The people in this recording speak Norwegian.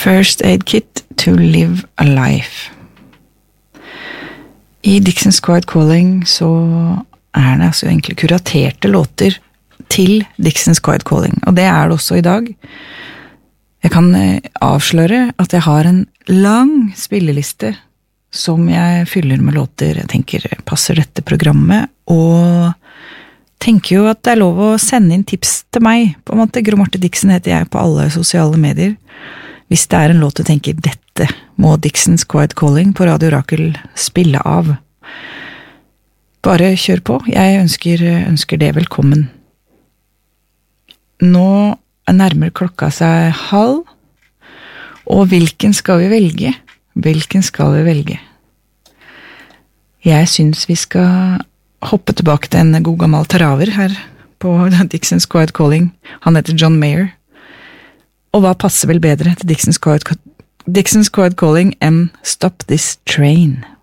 First Aid Kit to Live a Life. I Dixon's Quiet Calling så det altså egentlig kuraterte låter til Dixon's Quiet Calling, og det det også i dag. Jeg kan avsløre at jeg har en lang spilleliste som jeg fyller med låter jeg tenker passer dette programmet, og tenker jo at det lov å sende inn tips til meg. På en måte, Gro Marte Dixon heter jeg på alle sosiale medier. Hvis det en låt du tenker, dette må Dixon's Quiet Calling på Radio Rakel spille av. Bare kjør på, jeg ønsker det velkommen. Nå nærmer klokka seg 12:30, og hvilken skal vi velge? Hvilken skal vi velge? Jeg synes vi skal hoppe tilbake til en god gammel taraver her på Dixon's Quiet Calling. Han heter John Mayer. Og hva passer vel bedre til Dixon's Quiet Calling enn Stop This Train?